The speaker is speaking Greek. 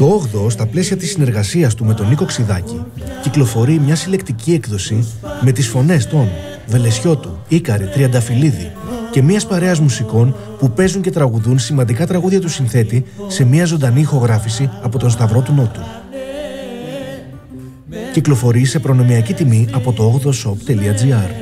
Το 8ο, στα πλαίσια της συνεργασίας του με τον Νίκο Ξιδάκη, κυκλοφορεί μια συλλεκτική έκδοση με τις φωνές των Βελεσιώτου, Ίκαρη, Τριανταφυλλίδη και μιας παρέας μουσικών που παίζουν και τραγουδούν σημαντικά τραγούδια του συνθέτη σε μια ζωντανή ηχογράφηση από τον Σταυρό του Νότου. Κυκλοφορεί σε προνομιακή τιμή από το 8shop.gr.